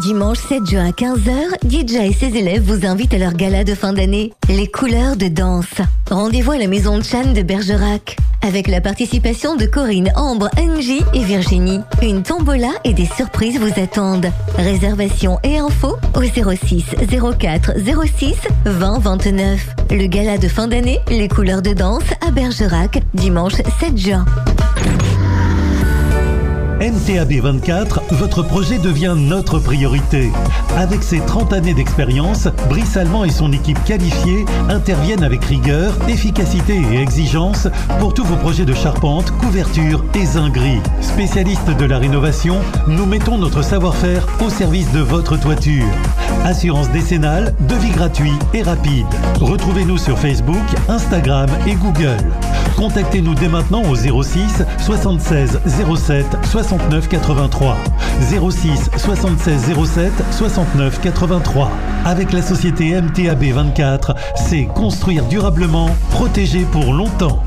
Dimanche 7 juin à 15h, DJ et ses élèves vous invitent à leur gala de fin d'année, Les couleurs de danse. Rendez-vous à la maison de Chan de Bergerac, avec la participation de Corinne, Ambre, Angie et Virginie. Une tombola et des surprises vous attendent. Réservation et infos au 06 04 06 20 29. Le gala de fin d'année, Les couleurs de danse à Bergerac, dimanche 7 juin. MTAB 24, votre projet devient notre priorité. Avec ses 30 années d'expérience, Brice Allemand et son équipe qualifiée interviennent avec rigueur, efficacité et exigence pour tous vos projets de charpente, couverture et zinguerie. Spécialistes de la rénovation, nous mettons notre savoir-faire au service de votre toiture. Assurance décennale, devis gratuit et rapide. Retrouvez-nous sur Facebook, Instagram et Google. Contactez-nous dès maintenant au 06 76 07 69 83. 06 76 07 69 83. Avec la société MTAB 24, c'est construire durablement, protéger pour longtemps.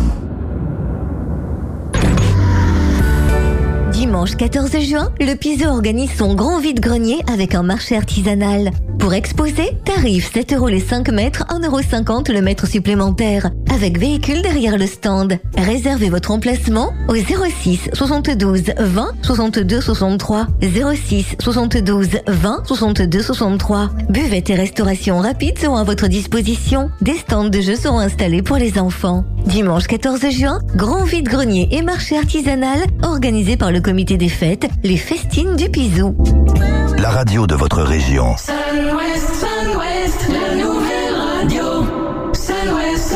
Dimanche 14 juin, le Piso organise son grand vide-grenier avec un marché artisanal. Pour exposer, tarif 7 € les 5 mètres, 1,50 € le mètre supplémentaire, avec véhicule derrière le stand. Réservez votre emplacement au 06 72 20 62 63. 06 72 20 62 63. Buvettes et restauration rapide seront à votre disposition. Des stands de jeux seront installés pour les enfants. Dimanche 14 juin, grand vide-grenier et marché artisanal organisé par le comité des fêtes, les Festines du Piso. La radio de votre région. Sun-Ouest, la nouvelle radio. Sun-Ouest.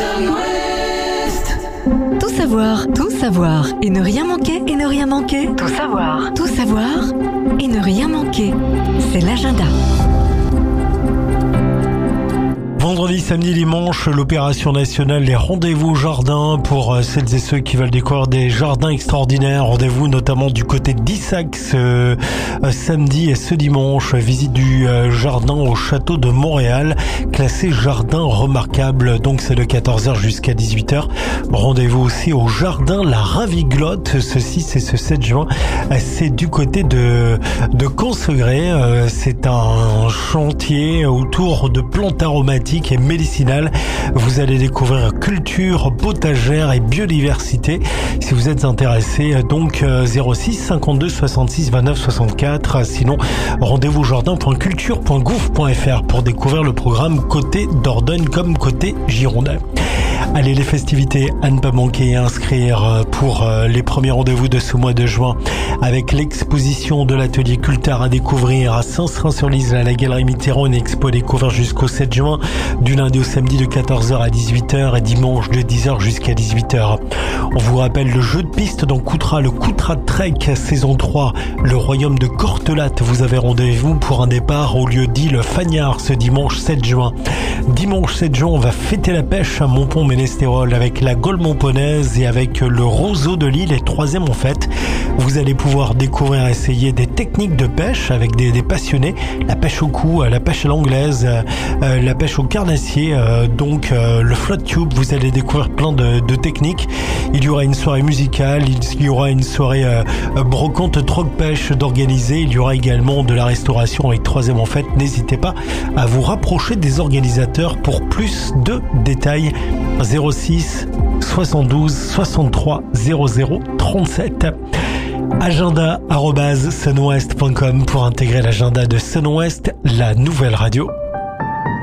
Tout savoir et ne rien manquer, Tout savoir et ne rien manquer. C'est l'agenda. Vendredi, samedi, dimanche, l'opération nationale Les Rendez-vous Jardins pour celles et ceux qui veulent découvrir des jardins extraordinaires. Rendez-vous notamment du côté d'Issac ce samedi et ce dimanche. Visite du jardin au château de Montréal, classé jardin remarquable. Donc c'est de 14h jusqu'à 18h. Rendez-vous aussi au jardin La Raviglotte ce 6 et ce 7 juin. C'est du côté de Consegré. C'est un chantier autour de plantes aromatiques et médicinale. Vous allez découvrir culture, potagère et biodiversité. Si vous êtes intéressé, donc 06 52 66 29 64. Sinon, rendez-vous jardin.culture.gouv.fr pour découvrir le programme côté Dordogne comme côté Girondin. Allez, les festivités à ne pas manquer et inscrire pour les premiers rendez-vous de ce mois de juin avec l'exposition de l'atelier Cultart à découvrir à Saint-Srin-sur-Lise à la Galerie Mitterrand, une expo à découvrir jusqu'au 7 juin, du lundi au samedi de 14h à 18h et dimanche de 10h jusqu'à 18h. On vous rappelle le jeu de piste dans Coutras, le Coutras Trek saison 3, le royaume de Cortelat. Vous avez rendez-vous pour un départ au lieu dit le Fagnard ce dimanche 7 juin. Dimanche 7 juin, on va fêter la pêche à Montpont-Ménestérol avec la Gaule Montponnaise et avec le Roseau de Lille et 3e en fête. Vous allez pouvoir découvrir et essayer des techniques de pêche avec des passionnés. La pêche au cou, la pêche à l'anglaise, la pêche au carnassier, donc le float tube. Vous allez découvrir plein de techniques. Il y aura une soirée musicale, il y aura une soirée brocante troc-pêche d'organiser. Il y aura également de la restauration avec 3e en fête. N'hésitez pas à vous rapprocher des organisateurs pour plus de détails. 06 72 63 00 37. agenda@sunwest.com pour intégrer l'agenda de Sun-Ouest, la nouvelle radio.